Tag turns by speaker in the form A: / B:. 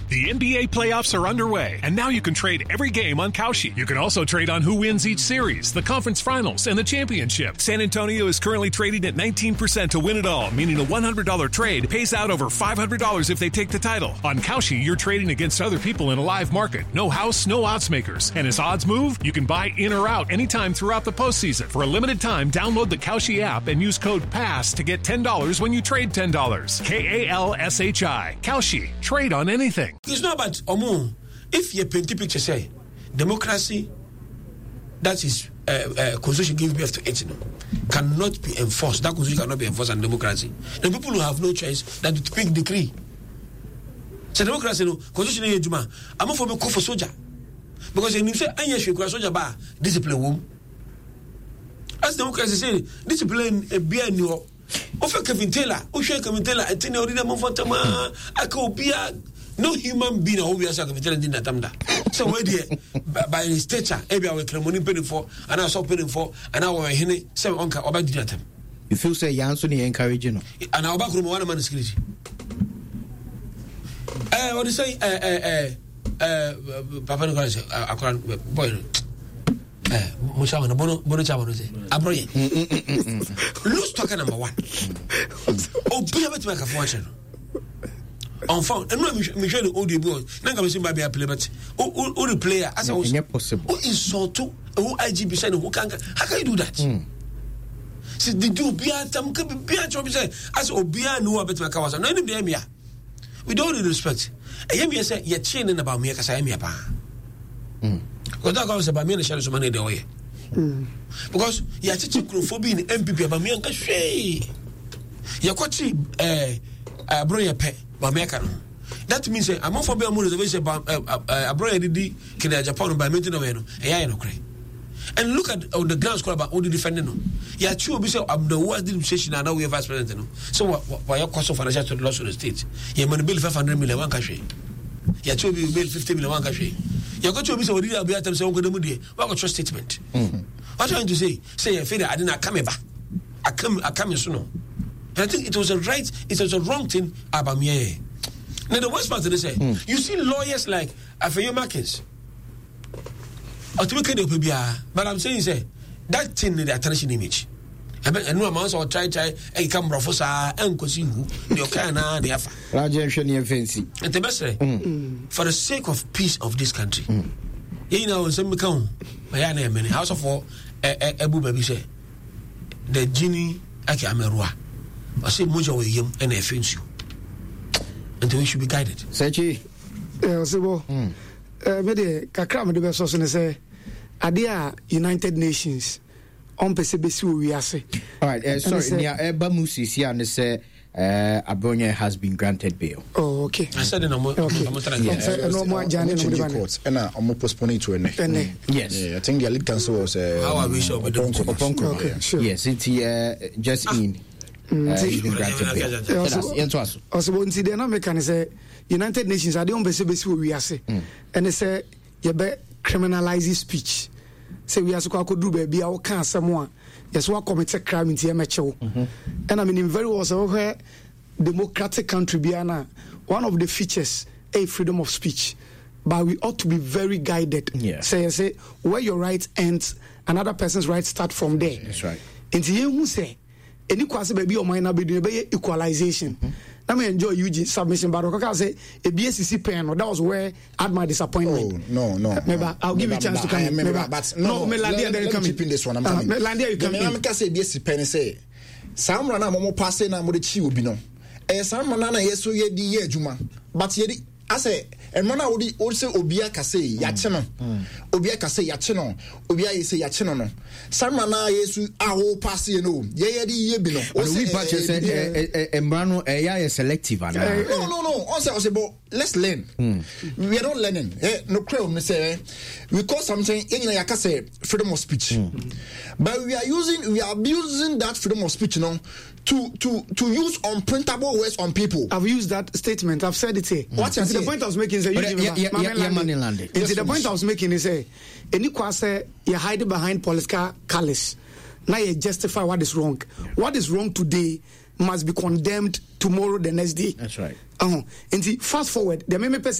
A: The NBA playoffs are underway, and now you can trade every game on Kalshi. You can also trade on who wins each series, the conference finals, and the championship. San Antonio is currently trading at 19% to win it all, meaning a $100 trade pays out over $500 if they take the title. On Kalshi, you're trading against other people in a live market. No house, no odds makers. And as odds move, you can buy in or out anytime throughout the postseason. For a limited time, download the Kalshi app and use code PASS to get $10 when you trade $10. KALSHI. Kalshi. Trade on anything.
B: It's not about Omo. If you paint the picture, say democracy, that is constitution give birth to it, cannot be enforced. That constitution cannot be enforced on democracy. The people who have no choice than to pick decree. So democracy, no constitution is juma. I'm for me call for soldier because if you say I yes you soldier bar discipline womb. As democracy say discipline a beer new. Ofe Kevin Taylor, etini orida monfotama akobia no human being who we are Kevin Taylor did that tamda. So where there by his stature, every our ceremony paying for, and I saw paying for, and our hene say onka oba did that.
C: You feel say Yansoni encouraging no.
B: And our back room one man security. What do you say? Papa Nicholas, boy. Mushawana bono chabano say abroye lose talker number 1 obi abet make afwan on phone and no me show the audio boy na ka me say ba play but o the player as was
C: impossible
B: insult who IGB say who can how can you do that see the do bia tam ka bia chobi say as obia no abet make awasa no any dem here with all the respect ehia say ye chain na ba me ka say me pa because that goes about me and share some money the way. Because you are teaching xenophobia in MPP about me and Kashay. You are coaching Abroya Pet, Bameka. That means I'm not for being more reservation about Abroya Didi, Kenya Japan by Mentinoweno, a cray. And look at the ground score about all the defending. You are true, I'm the worst administration and now we have vice president. So, why your cost of financial loss to the state? You are bill 500 million one Kashay. You are true, you bill 50 million one Kashay. You got to be so ready about them saying, what was your statement? What are you trying to say? Say, I didn't come back. I come soon. And I think it was a wrong thing about me. Now, the worst part of this, you see lawyers like Afeyo Markins. But I'm saying, say, that thing in the attention image. And no amount of try, a camera for sa, and Cosinu, the Okana, the Afa. And the best, for the sake of peace of this country, you know, some become my name in House of War, Abu Baby say, the genie, Aki Amerua, I say Mojo with him and I fence you. And we should be guided.
D: Sachi, Sibo, Mede Kakram, the best person say, Adia United Nations. On PCBC we are say.
C: All right, sorry, near Bamusi here and say Abronia has been granted bail.
D: Oh, okay.
B: I said no more.
D: No more journey in the court.
E: And I'm postponing to an
C: yes.
E: Yeah, I think the league council was
B: how I wish of
D: okay, sure.
C: Yes, it's just in been granted bail.
D: Also, when see the American say United Nations are the on PCBC we are say. And they say you be criminalizing speech. Say we are so called do baby our can someone yes what commit a crime in TMHO and I mean in very also where democratic country biana one of the features a freedom of speech but we ought to be very guided. Say where your right ends another person's right start from there.
C: That's right.
D: Into you who say any quasi baby or minor be equalization. Let me enjoy UG submission, but I say a BSC pen. That was where I had my disappointment.
E: Oh, no.
D: Maybe I'll give you a chance to come.
E: But no, Melandia, then come in this one. I'm coming.
D: Melandia, you come in.
E: I'm say BSC pen say. Some run a more passing na morichi ubino. Some run yes so ye di ye juma. But ye I say and man I would say Obia Kase Yacheno. Obia Kase Yacheno. Obia say Yacheno no. Some man yesu aho pass you know. Ye di ye bino.
C: We patch say Embrano is selective.
E: No. Also but let's learn. We are not learning. No crowd say we call something in say freedom of speech. But we are abusing that freedom of speech now to use unprintable words on people.
D: I've used that statement. I've said it here.
E: What is
D: the point I was making is the point I was making is any say you hide behind political callous. Now you justify what is wrong. What is wrong today must be condemned tomorrow, the next day.
C: That's right.
D: And fast forward, the